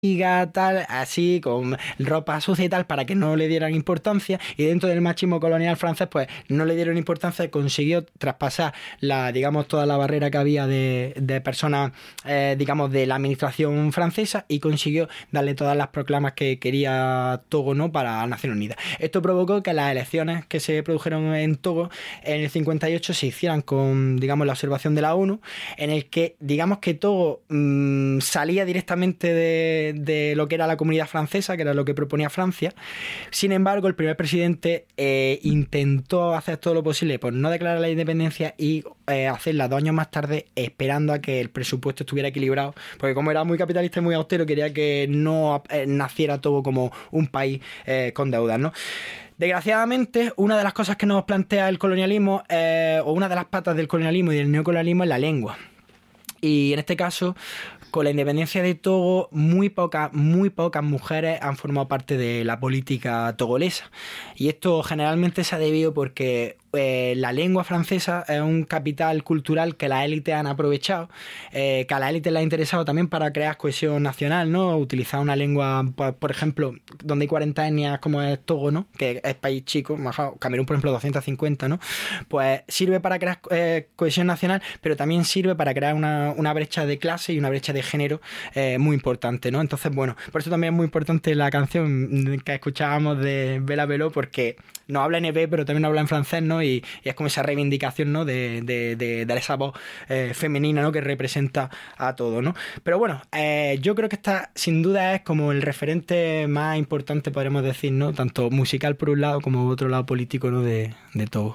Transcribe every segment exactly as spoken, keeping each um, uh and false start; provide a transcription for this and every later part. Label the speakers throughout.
Speaker 1: tal, así, con ropa sucia y tal, para que no le dieran importancia, y dentro del machismo colonial francés, pues no le dieron importancia, y consiguió traspasar la, digamos, toda la barrera que había de, de personas, eh, digamos, de la administración francesa, y consiguió darle todas las proclamas que quería Togo, ¿no?, para Naciones Unidas. Esto provocó que las elecciones que se produjeron en Togo en el cincuenta y ocho se hicieran con, digamos, la observación de la ONU, en el que, digamos, que Togo mmm, salía directamente de de lo que era la comunidad francesa, que era lo que proponía Francia. Sin embargo, el primer presidente eh, intentó hacer todo lo posible por no declarar la independencia y eh, hacerla dos años más tarde, esperando a que el presupuesto estuviera equilibrado, porque como era muy capitalista y muy austero, quería que no eh, naciera todo como un país eh, con deudas, ¿no? Desgraciadamente, una de las cosas que nos plantea el colonialismo, eh, o una de las patas del colonialismo y del neocolonialismo, es la lengua. Y en este caso, con la independencia de Togo, muy pocas, muy pocas mujeres han formado parte de la política togolesa. Y esto generalmente se ha debido porque eh, la lengua francesa es un capital cultural que las élites han aprovechado, eh, que a las élites les ha interesado también para crear cohesión nacional, ¿no? Utilizar una lengua, por, por ejemplo, donde hay cuarenta etnias como es Togo, ¿no?, que es país chico, Camerún, por ejemplo, doscientos cincuenta, ¿no? Pues sirve para crear eh, cohesión nacional, pero también sirve para crear una, una brecha de clase y una brecha de género eh, muy importante, ¿no? Entonces, bueno, por eso también es muy importante la canción que escuchábamos de Bella Beló, porque no habla en E P, pero también habla en francés, ¿no? Y, y es como esa reivindicación, ¿no?, de, de, de, de esa voz eh, femenina, ¿no?, que representa a todo, ¿no? Pero bueno, eh, yo creo que esta sin duda es como el referente más importante, podríamos decir, ¿no?, tanto musical por un lado como por otro lado político, ¿no?, de, de Togo.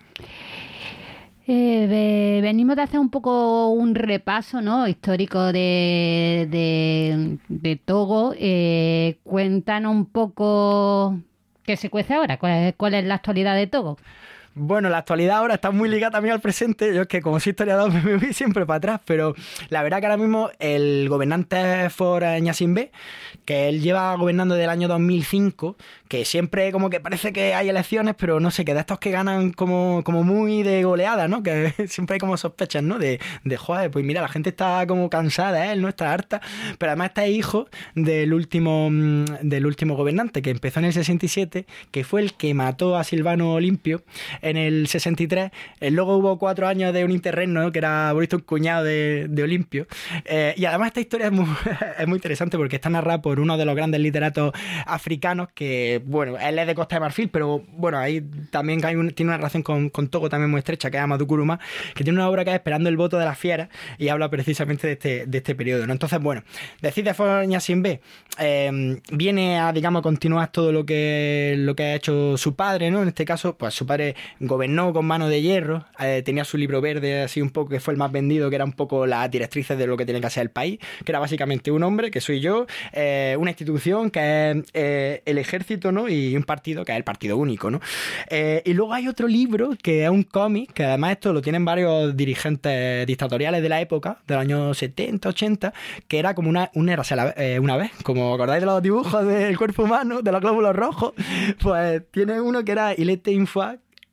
Speaker 2: Eh, de, venimos de hacer un poco un repaso, ¿no?, histórico de, de, de Togo. Eh, cuéntanos un poco qué se cuece ahora, cuál es, cuál es la actualidad de Togo.
Speaker 1: Bueno, la actualidad ahora está muy ligada también al presente. Yo es que como soy historiador me voy siempre para atrás, pero la verdad que ahora mismo el gobernante es Faure Gnassingbé, que él lleva gobernando desde el año dos mil cinco, que siempre como que parece que hay elecciones, pero no sé, que de estos que ganan como, como muy de goleada, ¿no? Que siempre hay como sospechas, ¿no? De, de joder, pues mira, la gente está como cansada de él, ¿no? Está harta, pero además está hijo del último, del último gobernante, que empezó en el sesenta y siete, que fue el que mató a Silvano Olimpio en el sesenta y tres. Eh, luego hubo cuatro años de un interregno, ¿no?, que era Boris, un cuñado de, de Olimpio. Eh, y además esta historia es muy, es muy interesante porque está narrada por uno de los grandes literatos africanos que, bueno, él es de Costa de Marfil, pero bueno, ahí también hay un, tiene una relación con, con Togo también muy estrecha, que es Amadou Kourouma, que tiene una obra que es Esperando el voto de las fieras y habla precisamente de este, de este periodo, ¿no? Entonces, bueno, decide Faure Gnassingbé, eh, viene a, digamos, continuar todo lo que, lo que ha hecho su padre, ¿no? En este caso, pues su padre gobernó con mano de hierro, eh, tenía su libro verde así un poco, que fue el más vendido, que era un poco las directrices de lo que tenía que hacer el país, que era básicamente un hombre, que soy yo, eh, una institución, que es eh, el ejército, ¿no?, y un partido, que es el Partido Único, ¿no? Eh, y luego hay otro libro, que es un cómic, que además esto lo tienen varios dirigentes dictatoriales de la época, de los años setenta, ochenta, que era como una, una, eh, una vez, como acordáis de los dibujos del cuerpo humano, de los glóbulos rojos, pues tiene uno que era Il était une fois,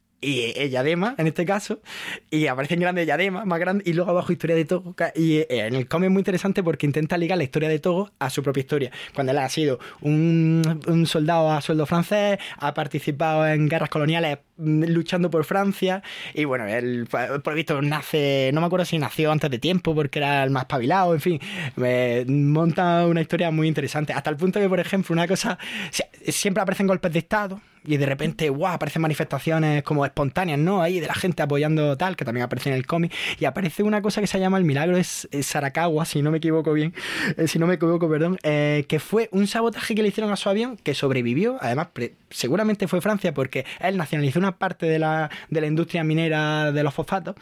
Speaker 1: y Yadema en este caso, y aparece en grande Yadema más grande, y luego abajo historia de Togo, y en el cómic es muy interesante porque intenta ligar la historia de Togo a su propia historia, cuando él ha sido un, un soldado a sueldo francés, ha participado en guerras coloniales luchando por Francia, y bueno, él por lo visto nace, no me acuerdo si nació antes de tiempo porque era el más espabilado, en fin, eh, monta una historia muy interesante, hasta el punto que, por ejemplo, una cosa, siempre aparecen golpes de estado y de repente, guau, aparecen manifestaciones como espontáneas, ¿no?, ahí de la gente apoyando tal, que también aparece en el cómic, y aparece una cosa que se llama el milagro de Sarakawa, si no me equivoco bien, eh, si no me equivoco, perdón, eh, que fue un sabotaje que le hicieron a su avión, que sobrevivió, además pre- seguramente fue Francia, porque él nacionalizó una parte de la, de la industria minera de los fosfatos,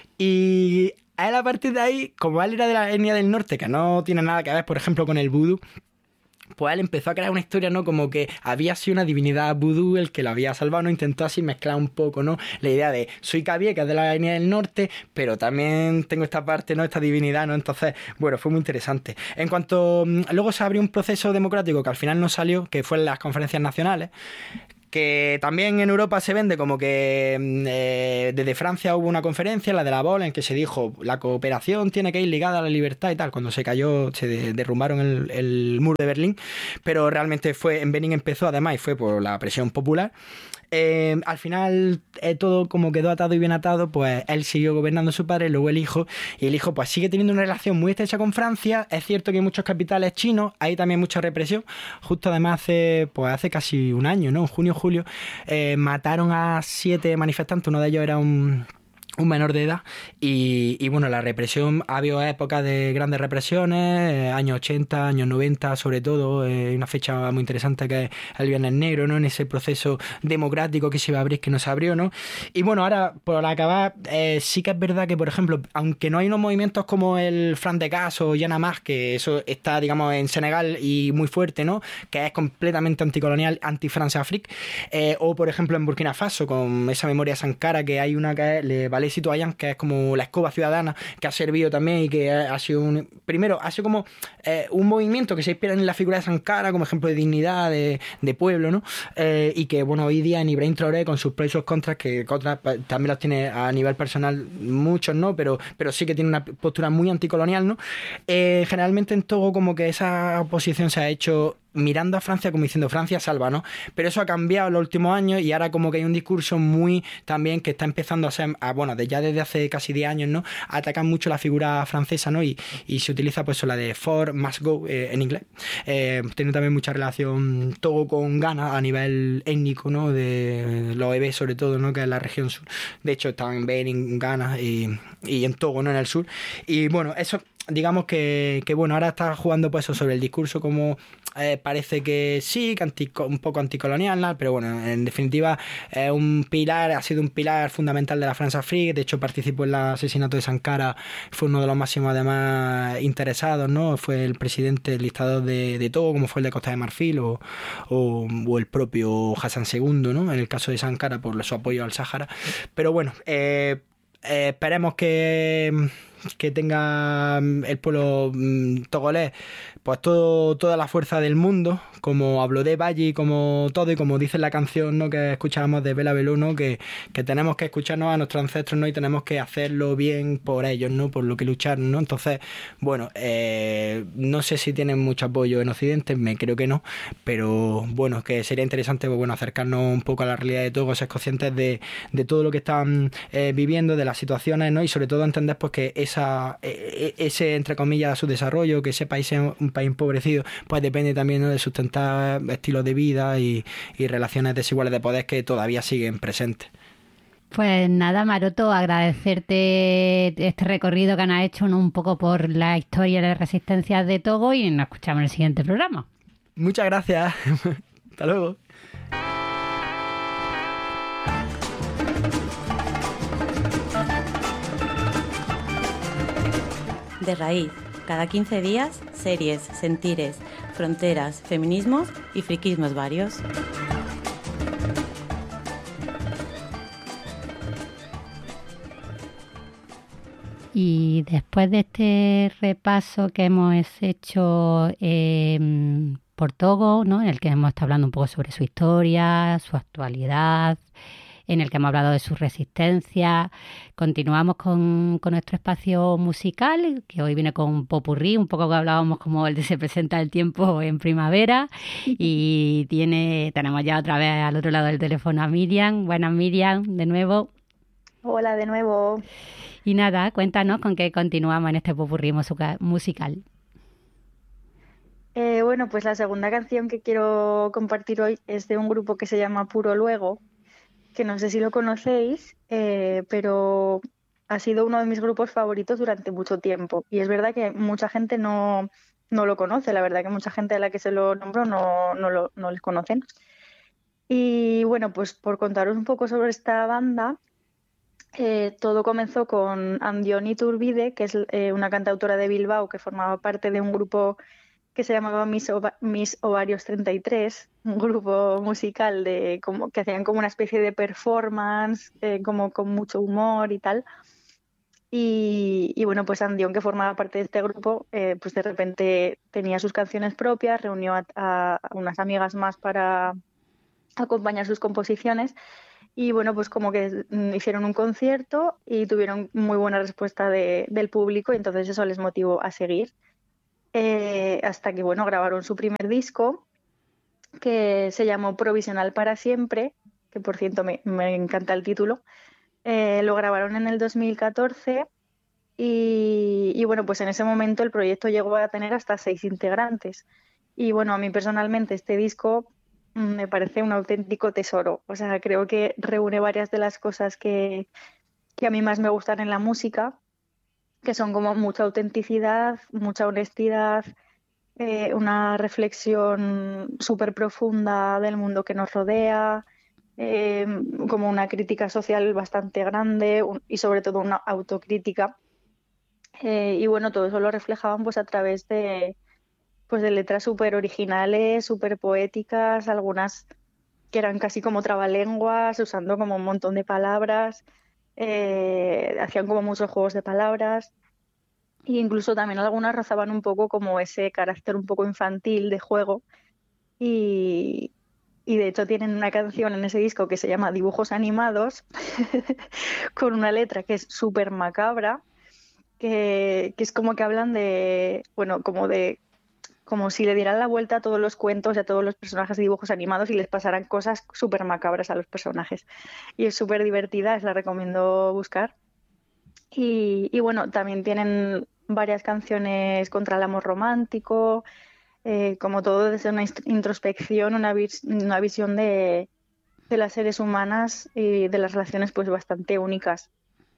Speaker 1: y a él a partir de ahí, como él era de la etnia del norte, que no tiene nada que ver, por ejemplo, con el vudú, pues él empezó a crear una historia, ¿no?, como que había sido una divinidad vudú el que lo había salvado, ¿no? Intentó así mezclar un poco, ¿no?, la idea de soy Kabie, que es de la etnia del norte, pero también tengo esta parte, ¿no?, esta divinidad, ¿no? Entonces, bueno, fue muy interesante. En cuanto... Luego se abrió un proceso democrático que al final no salió, que fue en las conferencias nacionales, que también en Europa se vende como que eh, desde Francia hubo una conferencia, la de la Bola, en que se dijo la cooperación tiene que ir ligada a la libertad y tal, cuando se cayó, se de, derrumbaron el, el muro de Berlín, pero realmente fue en Benín empezó además y fue por la presión popular. Eh, al final eh, todo como quedó atado y bien atado, pues él siguió gobernando su padre, luego el hijo, y el hijo pues sigue teniendo una relación muy estrecha con Francia. Es cierto que hay muchos capitales chinos, hay también mucha represión. Justo además hace pues hace casi un año, ¿no? En junio, julio, eh, mataron a siete manifestantes, uno de ellos era un un menor de edad y, y bueno, la represión, ha habido épocas de grandes represiones, eh, años ochenta, años noventa sobre todo, eh, una fecha muy interesante que es el Viernes Negro, ¿no? En ese proceso democrático que se iba a abrir, que no se abrió, ¿no? Y bueno, ahora por acabar, eh, sí que es verdad que, por ejemplo, aunque no hay unos movimientos como el Front de Cas o Yana Mas, que eso está, digamos, en Senegal y muy fuerte, ¿no? Que es completamente anticolonial, anti-France-Afrique, eh, o por ejemplo en Burkina Faso, con esa memoria Sankara, que hay una que es Le Valais Citoyen, que es como la escoba ciudadana, que ha servido también y que ha sido un... Primero, ha sido como eh, un movimiento que se inspira en la figura de Sankara como ejemplo de dignidad, de, de pueblo, ¿no? Eh, y que, bueno, hoy día en Ibrahim Traoré, con sus pros y sus contras, que contras también los tiene a nivel personal muchos, ¿no? Pero, pero sí que tiene una postura muy anticolonial, ¿no? Eh, generalmente en Togo como que esa oposición se ha hecho mirando a Francia como diciendo Francia salva, ¿no? Pero eso ha cambiado en los últimos años y ahora como que hay un discurso muy también que está empezando a ser, a, bueno, de, ya desde hace casi diez años, ¿no? Atacan mucho la figura francesa, ¿no? Y, y se utiliza pues la de for, must go eh, en inglés. Eh, tiene también mucha relación Togo con Ghana a nivel étnico, ¿no? De los Ebe sobre todo, ¿no? Que es la región sur. De hecho están en Benin, Ghana y, y en Togo, ¿no? En el sur. Y bueno, eso... Digamos que, que, bueno, ahora está jugando pues eso sobre el discurso como eh, parece que sí, que anti, un poco anticolonial, ¿no? Pero bueno, en definitiva es eh, un pilar, ha sido un pilar fundamental de la France-Afrique. De hecho participó en el asesinato de Sankara, fue uno de los máximos además interesados, ¿no? Fue el presidente del dictador de, de Togo, como fue el de Costa de Marfil o, o, o el propio Hassan segundo, ¿no? En el caso de Sankara por su apoyo al Sáhara. Pero bueno, eh, eh, esperemos que que tenga el pueblo mmm, togolés pues todo, toda la fuerza del mundo, como habló de Valle, como todo, y como dice la canción, ¿no? Que escuchábamos de Bela Belú, ¿no? Que, que tenemos que escucharnos a nuestros ancestros, ¿no? Y tenemos que hacerlo bien por ellos, ¿no? Por lo que luchar, ¿no? Entonces, bueno, eh, no sé si tienen mucho apoyo en Occidente, me creo que no, pero bueno, que sería interesante, pues, bueno, acercarnos un poco a la realidad de todos, ser conscientes de, de todo lo que están eh, viviendo, de las situaciones, ¿no? Y sobre todo entender pues que esa, ese, entre comillas, su desarrollo, que ese país sea un país empobrecido, pues depende también, ¿no? De sustentar estilos de vida y, y relaciones desiguales de poder que todavía siguen presentes.
Speaker 2: Pues nada, Maroto, agradecerte este recorrido que nos has hecho, ¿no? Un poco por la historia de las resistencias de Togo, y nos escuchamos en el siguiente programa.
Speaker 1: Muchas gracias. Hasta luego.
Speaker 3: De raíz, cada quince días, series, sentires, fronteras, feminismos y friquismos varios.
Speaker 2: Y después de este repaso que hemos hecho eh, por Togo, ¿no? En el que hemos estado hablando un poco sobre su historia, su actualidad, en el que hemos hablado de su resistencia, continuamos con, con nuestro espacio musical, que hoy viene con un popurrí, un poco que hablábamos como el de Se presenta el tiempo en primavera, y tiene tenemos ya otra vez al otro lado del teléfono a Miriam. Buenas, Miriam, de nuevo.
Speaker 4: Hola, de nuevo.
Speaker 2: Y nada, cuéntanos con qué continuamos en este popurrí musical.
Speaker 4: Eh, bueno, pues la segunda canción que quiero compartir hoy es de un grupo que se llama Puro Luego, que no sé si lo conocéis, eh, pero ha sido uno de mis grupos favoritos durante mucho tiempo. Y es verdad que mucha gente no, no lo conoce, la verdad que mucha gente a la que se lo nombro no, no, lo, no les conocen. Y bueno, pues por contaros un poco sobre esta banda, eh, todo comenzó con Andioni Iturbide, que es eh, una cantautora de Bilbao que formaba parte de un grupo que se llamaba Mis, Ova- Mis Ovarios treinta y tres, un grupo musical de como que hacían como una especie de performance, eh, como con mucho humor y tal. Y, y bueno, pues Andión, que formaba parte de este grupo, eh, pues de repente tenía sus canciones propias, reunió a, a unas amigas más para acompañar sus composiciones. Y bueno, pues como que mm, hicieron un concierto y tuvieron muy buena respuesta de- del público, y entonces eso les motivó a seguir. Eh, hasta que, bueno, grabaron su primer disco, que se llamó Provisional para Siempre, que por cierto me, me encanta el título. Eh, lo grabaron en el dos mil catorce y, y bueno, pues en ese momento el proyecto llegó a tener hasta seis integrantes. Y bueno, a mí personalmente este disco mm, me parece un auténtico tesoro. O sea, creo que reúne varias de las cosas que, que a mí más me gustan en la música, que son como mucha autenticidad, mucha honestidad, eh, una reflexión súper profunda del mundo que nos rodea, eh, como una crítica social bastante grande un- y sobre todo una autocrítica. Eh, y bueno, todo eso lo reflejaban pues a través de, pues, de letras súper originales, súper poéticas, algunas que eran casi como trabalenguas, usando como un montón de palabras, eh, hacían como muchos juegos de palabras. E incluso también algunas rozaban un poco como ese carácter un poco infantil de juego. Y, y de hecho tienen una canción en ese disco que se llama Dibujos Animados, con una letra que es súper macabra, que, que es como que hablan de, bueno, como de, como si le dieran la vuelta a todos los cuentos y a todos los personajes de dibujos animados y les pasaran cosas súper macabras a los personajes. Y es súper divertida, os la recomiendo buscar. Y, y bueno, también tienen varias canciones contra el amor romántico, eh, como todo desde una inst- introspección, una, vis- una visión de, de las seres humanas y de las relaciones pues bastante únicas.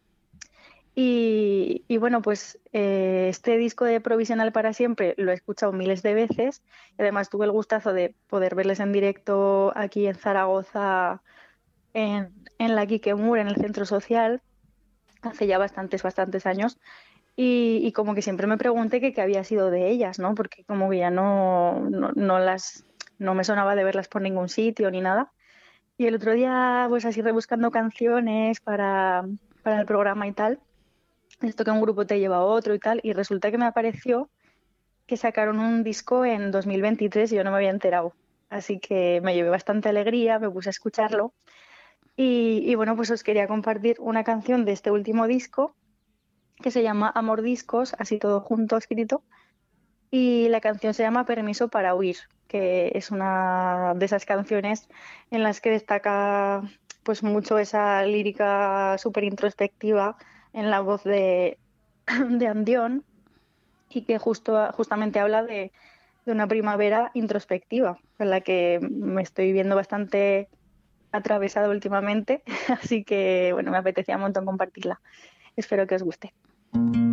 Speaker 4: Y, y bueno, pues eh, este disco de Provisional para Siempre lo he escuchado miles de veces y además tuve el gustazo de poder verles en directo aquí en Zaragoza, en, en la Kikemur, en el centro social, hace ya bastantes, bastantes años. Y, y como que siempre me pregunté que qué había sido de ellas, ¿no? Porque como que ya no, no, no las, no me sonaba de verlas por ningún sitio ni nada. Y el otro día, pues así rebuscando canciones para, para el programa y tal, esto que un grupo te lleva a otro y tal, y resulta que me apareció que sacaron un disco en dos mil veintitrés y yo no me había enterado. Así que me llevé bastante alegría, me puse a escucharlo. Y, y bueno, pues os quería compartir una canción de este último disco que se llama Amor Discos, así todo junto escrito, y la canción se llama Permiso para huir, que es una de esas canciones en las que destaca pues mucho esa lírica súper introspectiva en la voz de, de Andión, y que justo, justamente habla de, de una primavera introspectiva, en la que me estoy viendo bastante atravesada últimamente, así que bueno, me apetecía un montón compartirla. Espero que os guste.